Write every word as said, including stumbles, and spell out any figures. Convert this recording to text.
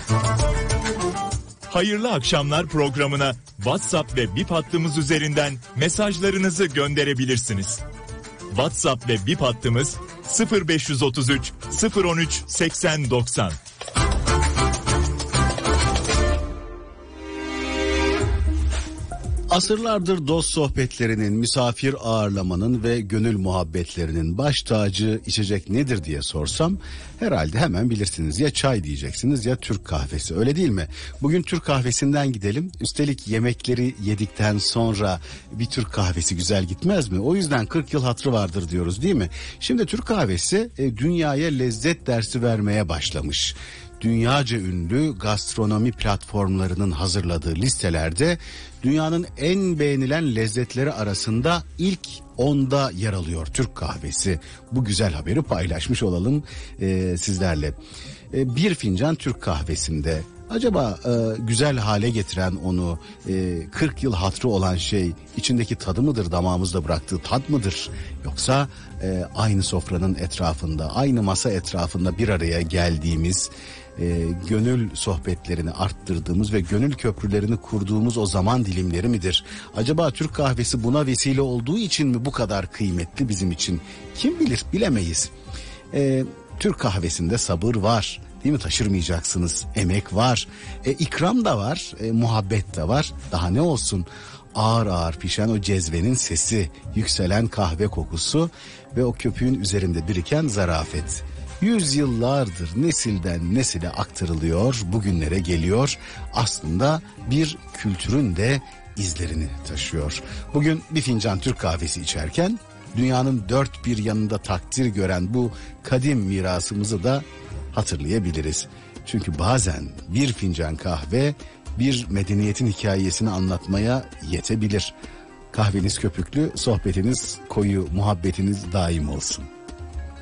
Hayırlı akşamlar programına WhatsApp ve Bip hattımız üzerinden mesajlarınızı gönderebilirsiniz. WhatsApp ve Bip hattımız sıfır beş otuz üç sıfır on üç seksen doksan. Asırlardır dost sohbetlerinin, misafir ağırlamanın ve gönül muhabbetlerinin baş tacı içecek nedir diye sorsam herhalde hemen bilirsiniz. Ya çay diyeceksiniz ya Türk kahvesi, öyle değil mi? Bugün Türk kahvesinden gidelim. Üstelik yemekleri yedikten sonra bir Türk kahvesi güzel gitmez mi? O yüzden kırk yıl hatırı vardır diyoruz, değil mi? Şimdi Türk kahvesi e, dünyaya lezzet dersi vermeye başlamış. Dünyaca ünlü gastronomi platformlarının hazırladığı listelerde dünyanın en beğenilen lezzetleri arasında ilk onda yer alıyor Türk kahvesi. Bu güzel haberi paylaşmış olalım e, sizlerle. E, bir fincan Türk kahvesinde acaba e, güzel hale getiren onu e, kırk yıl hatırı olan şey içindeki tadı mıdır, damağımızda bıraktığı tat mıdır? Yoksa e, aynı sofranın etrafında, aynı masa etrafında bir araya geldiğimiz, E, gönül sohbetlerini arttırdığımız ve gönül köprülerini kurduğumuz o zaman dilimleri midir? Acaba Türk kahvesi buna vesile olduğu için mi bu kadar kıymetli bizim için? Kim bilir, bilemeyiz. E, Türk kahvesinde sabır var, değil mi? Taşırmayacaksınız. Emek var, e, ikram da var, e, muhabbet de var. Daha ne olsun? Ağır ağır pişen o cezvenin sesi, yükselen kahve kokusu ve o köpüğün üzerinde biriken zarafet. Yüzyıllardır nesilden nesile aktarılıyor, bugünlere geliyor. Aslında bir kültürün de izlerini taşıyor. Bugün bir fincan Türk kahvesi içerken dünyanın dört bir yanında takdir gören bu kadim mirasımızı da hatırlayabiliriz. Çünkü bazen bir fincan kahve bir medeniyetin hikayesini anlatmaya yetebilir. Kahveniz köpüklü, sohbetiniz koyu, muhabbetiniz daim olsun.